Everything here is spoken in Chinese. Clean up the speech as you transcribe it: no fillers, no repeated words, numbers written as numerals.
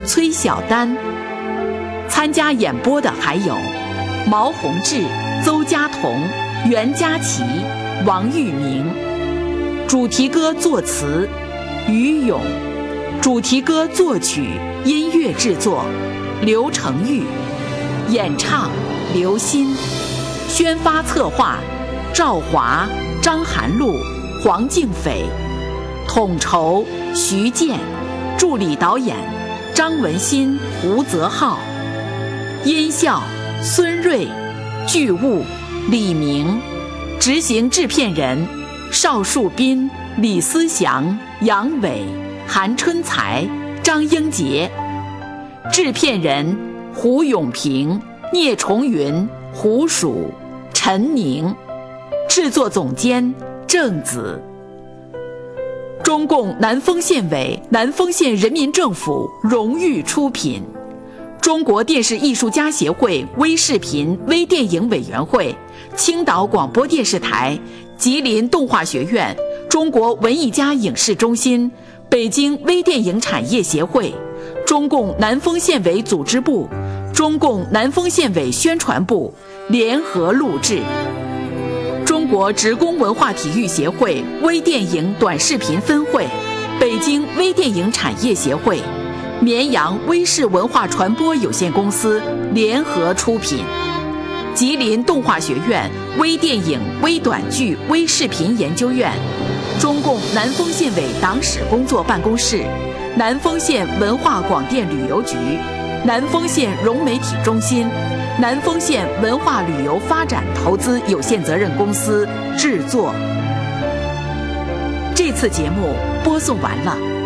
崔晓丹。参加演播的还有毛宏志、邹家彤、袁佳琪、王玉明。主题歌作词于勇，主题歌作曲、音乐制作刘成玉，演唱刘鑫，宣发策划赵华、张涵露、黄敬斐，统筹徐健，助理导演张文新、吴泽浩，音效孙瑞、巨物、李明，执行制片人邵树斌、李思祥、杨伟、韩春才、张英杰，制片人胡永平、聂崇云、胡蜀、陈宁，制作总监郑子。中共南丰县委、南丰县人民政府荣誉出品，中国电视艺术家协会微视频微电影委员会、青岛广播电视台、吉林动画学院、中国文艺家影视中心、北京微电影产业协会、中共南丰县委组织部、中共南丰县委宣传部联合录制。中国职工文化体育协会微电影短视频分会、北京微电影产业协会、绵阳微视文化传播有限公司联合出品，吉林动画学院微电影微短剧微视频研究院，中共南丰县委党史工作办公室，南丰县文化广电旅游局，南丰县融媒体中心，南丰县文化旅游发展投资有限责任公司制作。这次节目播送完了。